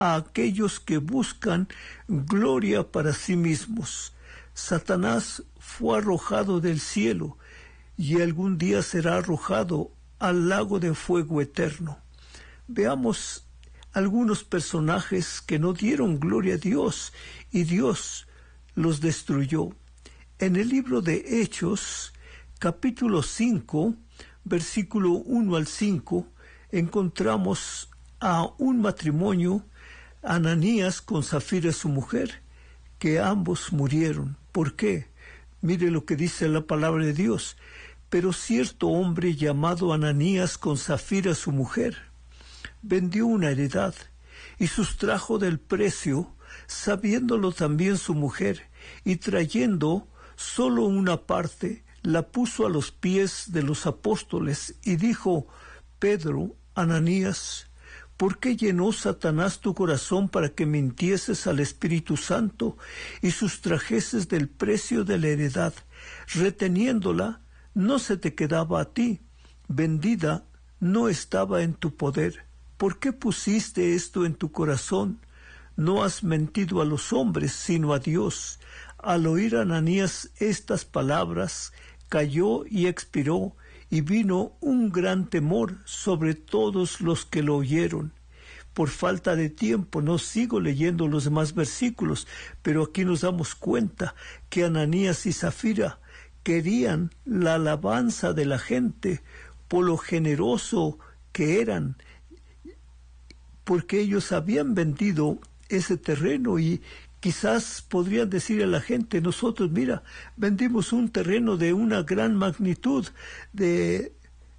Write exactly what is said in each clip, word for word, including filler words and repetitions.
a aquellos que buscan gloria para sí mismos. Satanás fue arrojado del cielo y algún día será arrojado al lago de fuego eterno. Veamos algunos personajes que no dieron gloria a Dios y Dios los destruyó. En el libro de Hechos, capítulo cinco, versículo uno al cinco, encontramos a un matrimonio, Ananías con Zafira su mujer, que ambos murieron. ¿Por qué? Mire lo que dice la palabra de Dios. Pero cierto hombre llamado Ananías con Zafira su mujer vendió una heredad y sustrajo del precio, sabiéndolo también su mujer, y trayendo solo una parte, la puso a los pies de los apóstoles y dijo: Pedro, Ananías, ¿por qué llenó Satanás tu corazón para que mintieses al Espíritu Santo y sustrajeses del precio de la heredad? Reteniéndola, no se te quedaba a ti, vendida no estaba en tu poder. ¿Por qué pusiste esto en tu corazón? No has mentido a los hombres, sino a Dios. Al oír Ananías estas palabras, cayó y expiró, y vino un gran temor sobre todos los que lo oyeron. Por falta de tiempo no sigo leyendo los demás versículos, pero aquí nos damos cuenta que Ananías y Zafira querían la alabanza de la gente por lo generoso que eran, porque ellos habían vendido ese terreno y quizás podrían decir a la gente: nosotros, mira, vendimos un terreno de una gran magnitud de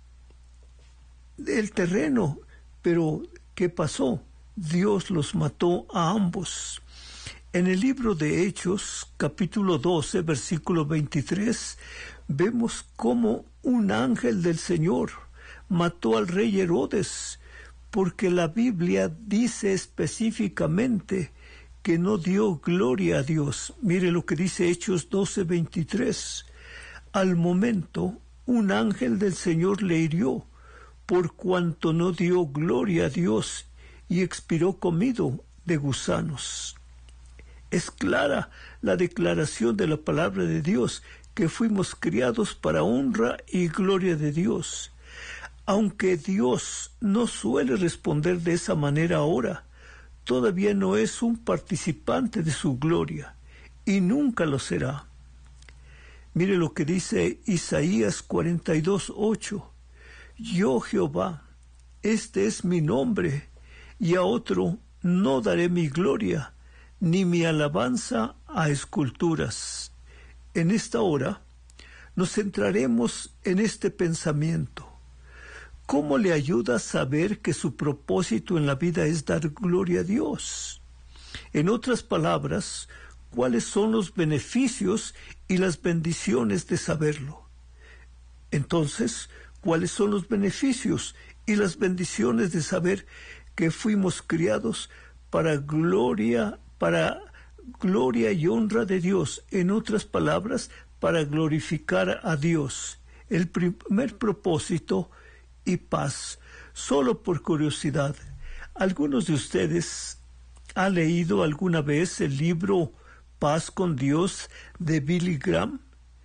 del terreno, pero ¿qué pasó? Dios los mató a ambos. En el libro de Hechos, capítulo doce, versículo veintitrés, vemos cómo un ángel del Señor mató al rey Herodes, porque la Biblia dice específicamente que no dio gloria a Dios. Mire lo que dice Hechos doce, veintitrés. Al momento, un ángel del Señor le hirió, por cuanto no dio gloria a Dios, y expiró comido de gusanos. Es clara la declaración de la palabra de Dios, que fuimos criados para honra y gloria de Dios. Aunque Dios no suele responder de esa manera ahora, todavía no es un participante de su gloria, y nunca lo será. Mire lo que dice Isaías cuarenta y dos, ocho. Yo, Jehová, este es mi nombre, y a otro no daré mi gloria, ni mi alabanza a esculturas. En esta hora nos centraremos en este pensamiento. ¿Cómo le ayuda a saber que su propósito en la vida es dar gloria a Dios? En otras palabras, ¿cuáles son los beneficios y las bendiciones de saberlo? Entonces, ¿cuáles son los beneficios y las bendiciones de saber que fuimos criados para gloria, para gloria y honra de Dios? En otras palabras, para glorificar a Dios. El primer propósito y paz. Solo por curiosidad, ¿algunos de ustedes han leído alguna vez el libro Paz con Dios de Billy Graham?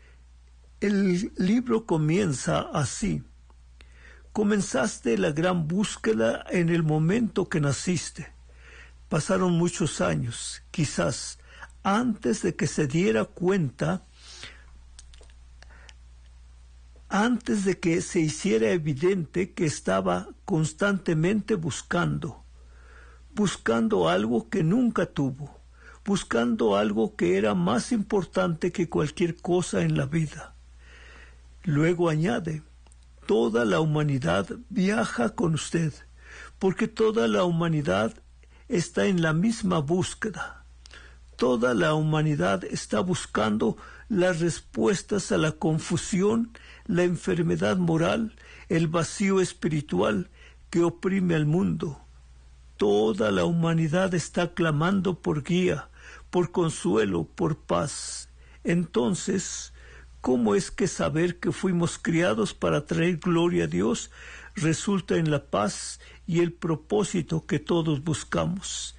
El libro comienza así: comenzaste la gran búsqueda en el momento que naciste. Pasaron muchos años, quizás, antes de que se diera cuenta antes de que se hiciera evidente que estaba constantemente buscando, buscando algo que nunca tuvo, buscando algo que era más importante que cualquier cosa en la vida. Luego añade: toda la humanidad viaja con usted, porque toda la humanidad está en la misma búsqueda. Toda la humanidad está buscando las respuestas a la confusión, la enfermedad moral, el vacío espiritual que oprime al mundo. Toda la humanidad está clamando por guía, por consuelo, por paz. Entonces, ¿cómo es que saber que fuimos criados para traer gloria a Dios resulta en la paz y el propósito que todos buscamos?